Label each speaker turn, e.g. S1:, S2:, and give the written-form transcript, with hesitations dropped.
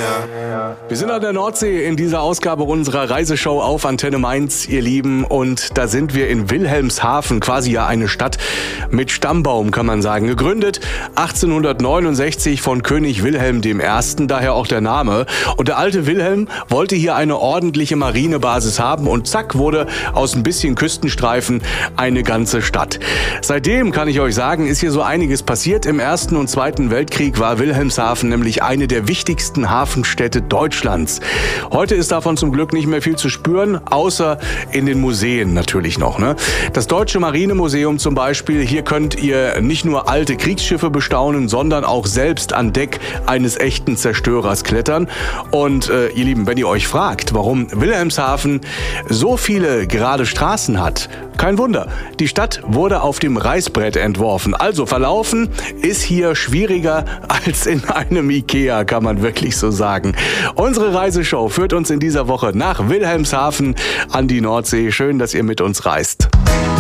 S1: Wir sind an der Nordsee in dieser Ausgabe unserer Reiseshow auf Antenne Mainz, ihr Lieben. Und da sind wir in Wilhelmshaven, quasi ja eine Stadt mit Stammbaum, kann man sagen. Gegründet 1869 von König Wilhelm I., daher auch der Name. Und der alte Wilhelm wollte hier eine ordentliche Marinebasis haben und zack, wurde aus ein bisschen Küstenstreifen eine ganze Stadt. Seitdem, kann ich euch sagen, ist hier so einiges passiert. Im Ersten und Zweiten Weltkrieg war Wilhelmshaven nämlich eine der wichtigsten Hafenstädte Deutschlands. Heute ist davon zum Glück nicht mehr viel zu spüren, außer in den Museen natürlich noch. Das Deutsche Marinemuseum zum Beispiel, hier könnt ihr nicht nur alte Kriegsschiffe bestaunen, sondern auch selbst an Deck eines echten Zerstörers klettern. Und ihr Lieben, wenn ihr euch fragt, warum Wilhelmshaven so viele gerade Straßen hat, kein Wunder. Die Stadt wurde auf dem Reißbrett entworfen. Also verlaufen ist hier schwieriger als in einem Ikea, kann man wirklich so sagen. Unsere Reiseshow führt uns in dieser Woche nach Wilhelmshaven an die Nordsee. Schön, dass ihr mit uns reist.